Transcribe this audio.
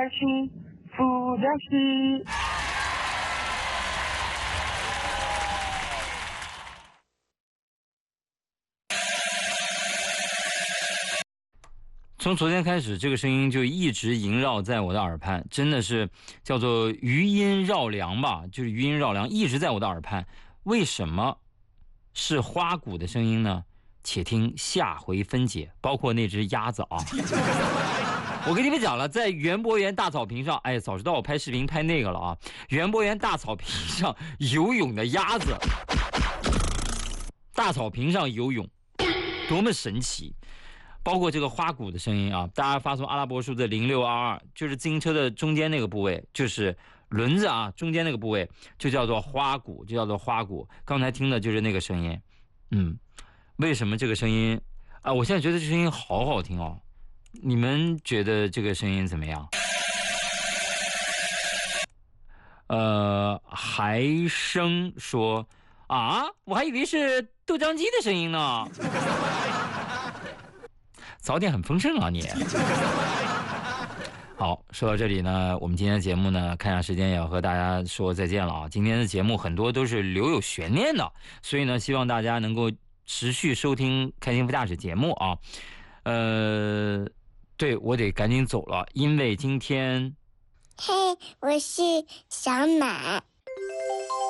西，富的西。 从昨天开始，这个声音就一直萦绕在我的耳畔，真的是叫做余音绕梁吧，就是余音绕梁，一直在我的耳畔。为什么是花鼓的声音呢？且听下回分解，包括那只鸭子啊。我跟你们讲了，在园博园大草坪上，哎，早知道我拍视频拍那个了啊！园博园大草坪上游泳的鸭子，大草坪上游泳，多么神奇！包括这个花鼓的声音啊，大家发送阿拉伯数字0622，就是自行车的中间那个部位，就是轮子啊中间那个部位，就叫做花鼓，就叫做花鼓。刚才听的就是那个声音，为什么这个声音啊？我现在觉得这声音好好听哦，你们觉得这个声音怎么样？还生说啊，我还以为是豆浆机的声音呢。早点很丰盛啊你。好，说到这里呢，我们今天的节目呢，看下时间也要和大家说再见了啊。今天的节目很多都是留有悬念的，所以呢，希望大家能够持续收听开心副驾驶节目啊。对，我得赶紧走了，因为今天， 嘿，我是小马。